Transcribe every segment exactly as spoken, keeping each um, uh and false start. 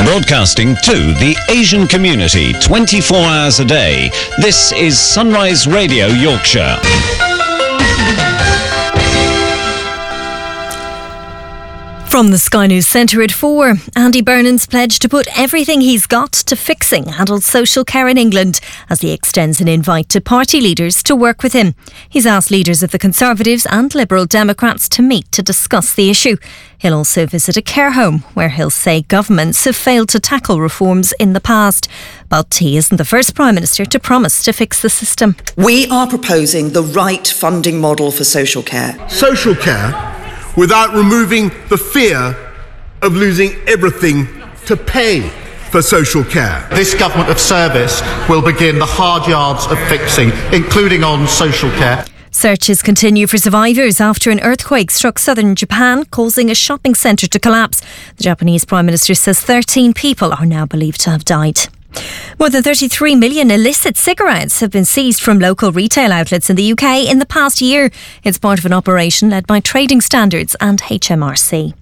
Broadcasting to the Asian community twenty-four hours a day. This is Sunrise Radio Yorkshire. From the Sky News Centre at four, Andy Burnham's pledged to put everything he's got to fixing adult social care in England as he extends an invite to party leaders to work with him. He's asked leaders of the Conservatives and Liberal Democrats to meet to discuss the issue. He'll also visit a care home where he'll say governments have failed to tackle reforms in the past. But he isn't the first Prime Minister to promise to fix the system. We are proposing the right funding model for social care. Social care without removing the fear of losing everything to pay for social care. This government of service will begin the hard yards of fixing, including on social care. Searches continue for survivors after an earthquake struck southern Japan, causing a shopping centre to collapse. The Japanese Prime Minister says thirteen people are now believed to have died. More than thirty-three million illicit cigarettes have been seized from local retail outlets in the U K in the past year. It's part of an operation led by Trading Standards and H M R C.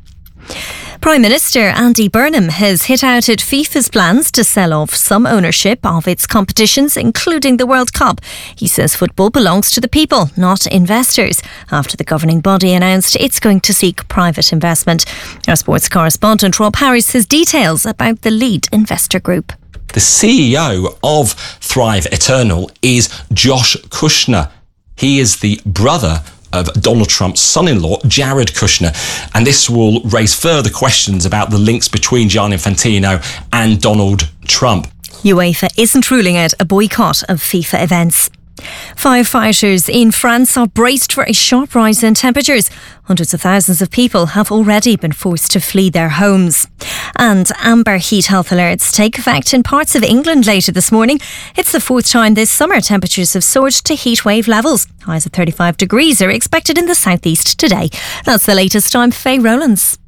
Prime Minister Andy Burnham has hit out at FIFA's plans to sell off some ownership of its competitions, including the World Cup. He says football belongs to the people, not investors, after the governing body announced it's going to seek private investment. Our sports correspondent Rob Harris has details about the lead investor group. The C E O of Thrive Eternal is Josh Kushner. He is the brother of Donald Trump's son-in-law, Jared Kushner, and this will raise further questions about the links between Gianni Infantino and Donald Trump. UEFA isn't ruling out a boycott of FIFA events. Firefighters in France are braced for a sharp rise in temperatures. Hundreds of thousands of people have already been forced to flee their homes. And amber heat health alerts take effect in parts of England later this morning. It's the fourth time this summer temperatures have soared to heatwave levels. Highs of thirty-five degrees are expected in the southeast today. That's the latest. I'm Faye Rowlands.